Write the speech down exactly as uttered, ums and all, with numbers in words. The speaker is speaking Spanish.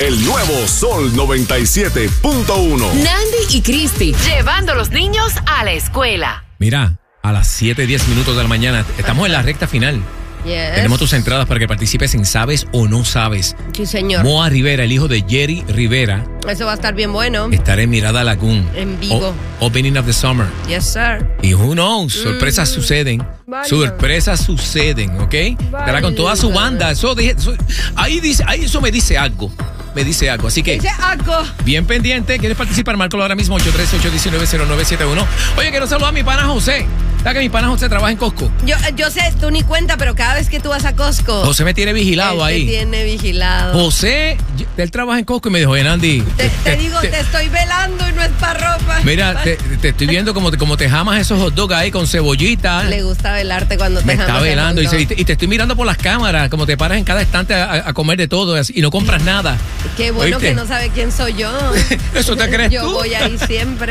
el nuevo Sol noventa y siete punto uno. Nandy y Cristi, llevando a los niños a la escuela. Mira, a las siete y diez minutos de la mañana, estamos en la recta final. Yes. Tenemos tus entradas para que participes en Sabes o No Sabes. Sí, señor. Moa Rivera, el hijo de Jerry Rivera, Eso va a estar bien bueno. estará en Mirada Lagoon. En vivo. O- opening of the Summer. Yes, sir. Y who knows, sorpresas Mm. suceden. Vaya. Sorpresas suceden, ¿ok? Estará con toda su banda. Eso, dije- eso- ahí dice, ahí eso me dice algo. Me dice algo. Así que, Dice algo. bien pendiente. ¿Quieres participar? Márcalo ahora mismo, ocho tres ocho uno nueve cero nueve siete uno. Oye, quiero saludar a mi pana José. ¿Sabes que mi pana José trabaja en Costco? Yo, yo sé, tú ni cuenta, pero cada vez que tú vas a Costco, José me tiene vigilado él ahí. te tiene vigilado. José, él trabaja en Costco y me dijo, oye, Nandy. Te, te digo, te estoy velando y no es para ropa. Mira, te, te estoy viendo como te, como te jamas esos hot dogs ahí con cebollita. Le gusta velarte cuando te Me está jamas el velando y, hot se- dog. y te, y te estoy mirando por las cámaras, como te paras en cada estante a, a comer de todo y no compras nada. Qué bueno ¿Oíste? que no sabe quién soy yo. ¿Eso te crees Yo tú? voy ahí siempre.